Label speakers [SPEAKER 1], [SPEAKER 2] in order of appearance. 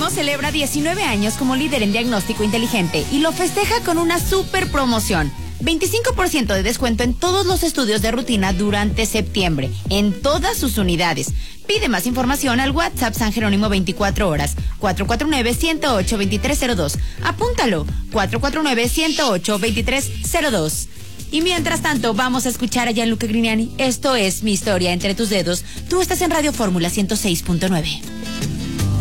[SPEAKER 1] Jerónimo celebra 19 años como líder en diagnóstico inteligente y lo festeja con una super promoción. 25% de descuento en todos los estudios de rutina durante septiembre, en todas sus unidades. Pide más información al WhatsApp San Jerónimo 24 horas, 449-108-2302. Apúntalo, 449-108-2302. Y mientras tanto, vamos a escuchar a Gianluca Grignani. Esto es Mi Historia Entre Tus Dedos. Tú estás en Radio Fórmula 106.9.